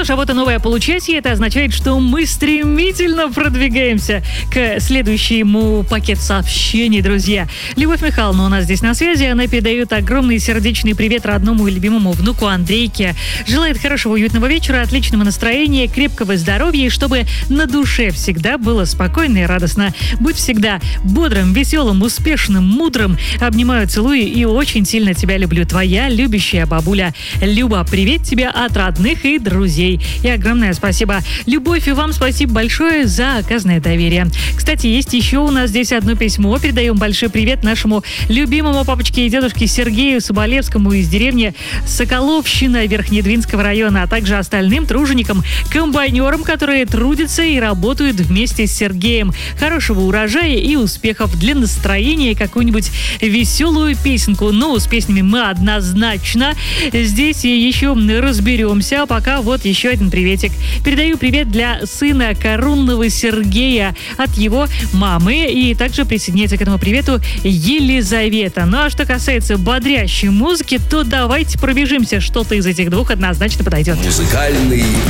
что ж, а вот и новое получасье. Это означает, что мы стремительно продвигаемся к следующему пакету сообщений, друзья. Любовь Михайловна у нас здесь на связи. Она передает огромный сердечный привет родному и любимому внуку Андрейке. Желает хорошего, уютного вечера, отличного настроения, крепкого здоровья и чтобы на душе всегда было спокойно и радостно. Будь всегда бодрым, веселым, успешным, мудрым. Обнимаю, целую и очень сильно тебя люблю. Твоя любящая бабуля Люба. Привет тебе от родных и друзей. И огромное спасибо. Любовь, и вам спасибо большое за оказанное доверие. Кстати, есть еще у нас здесь одно письмо. Передаем большой привет нашему любимому папочке и дедушке Сергею Соболевскому из деревни Соколовщина Верхнедвинского района, а также остальным труженикам, комбайнерам, которые трудятся и работают вместе с Сергеем. Хорошего урожая и успехов, для настроения какую-нибудь веселую песенку. Ну, с песнями мы однозначно здесь и еще разберемся. А пока вот еще один приветик. Передаю привет для сына Корунного Сергея от его мамы. И также присоединяется к этому привету Елизавета. Ну а что касается бодрящей музыки, то давайте пробежимся. Что-то из этих двух однозначно подойдет. Музыкальный